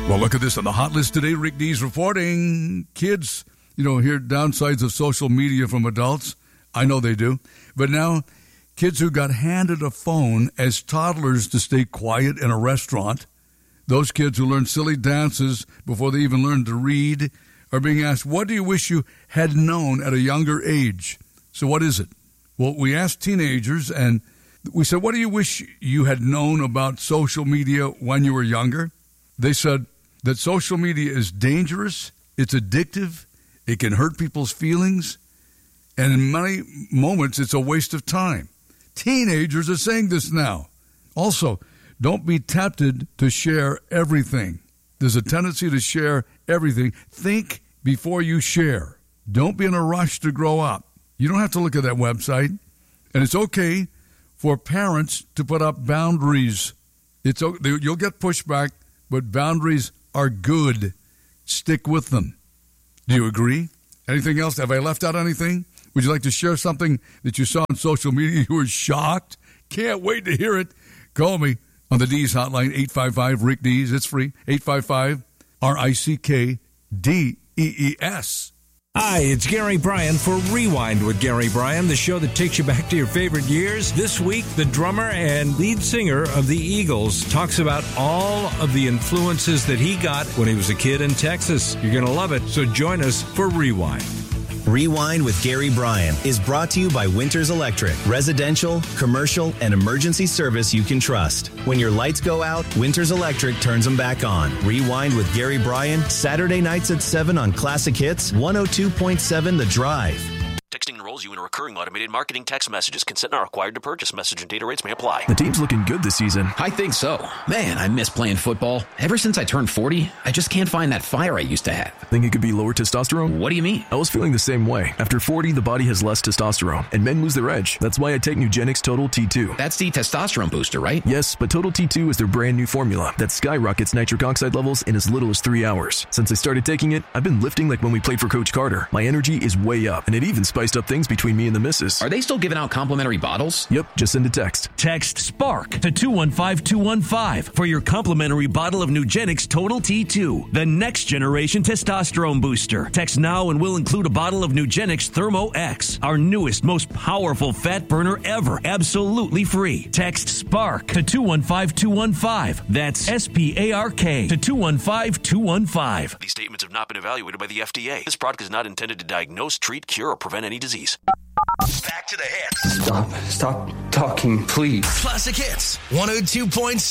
Well, look at this on the hot list today. Rick Dees reporting. Kids, hear downsides of social media from adults. I know they do. But now, kids who got handed a phone as toddlers to stay quiet in a restaurant, those kids who learned silly dances before they even learned to read, are being asked, what do you wish you had known at a younger age? So what is it? Well, we asked teenagers, and we said, what do you wish you had known about social media when you were younger? They said that social media is dangerous, it's addictive, it can hurt people's feelings, and in many moments, it's a waste of time. Teenagers are saying this now. Also, don't be tempted to share everything. There's a tendency to share everything. Think before you share. Don't be in a rush to grow up. You don't have to look at that website. And it's okay for parents to put up boundaries. You'll get pushback, but boundaries are good. Stick with them. Do you agree? Anything else? Have I left out anything? Would you like to share something that you saw on social media? You were shocked? Can't wait to hear it. Call me on the Dees hotline, 855-RICK-DEES. It's free, 855-RICK-DEES. Hi, it's Gary Bryan for Rewind with Gary Bryan, the show that takes you back to your favorite years. This week, the drummer and lead singer of the Eagles talks about all of the influences that he got when he was a kid in Texas. You're going to love it, so join us for Rewind. Rewind with Gary Bryan is brought to you by Winters Electric. Residential, commercial, and emergency service you can trust. When your lights go out, Winters Electric turns them back on. Rewind with Gary Bryan, Saturday nights at 7 on Classic Hits, 102.7 The Drive. Texting enrolls you in a recurring automated marketing text messages. Consent not required to purchase. Message and data rates may apply. The team's looking good this season. I think so. Man, I miss playing football. Ever since I turned 40, I just can't find that fire I used to have. Think it could be lower testosterone? What do you mean? I was feeling the same way. After 40, the body has less testosterone, and men lose their edge. That's why I take Nugenix Total T2. That's the testosterone booster, right? Yes, but Total T2 is their brand new formula that skyrockets nitric oxide levels in as little as 3 hours. Since I started taking it, I've been lifting like when we played for Coach Carter. My energy is way up, and it even spiced up things between me and the missus. Are they still giving out complimentary bottles? Yep, just send a text. Text SPARK to 215-215 for your complimentary bottle of Nugenix Total T2, the next generation testosterone booster. Text now and we'll include a bottle of Nugenix Thermo X, our newest, most powerful fat burner ever, absolutely free. Text SPARK to 215-215. That's SPARK to 215-215. These statements have not been evaluated by the FDA. This product is not intended to diagnose, treat, cure, or prevent any disease. Back to the hits. Stop talking, please. Classic Hits, 102.7.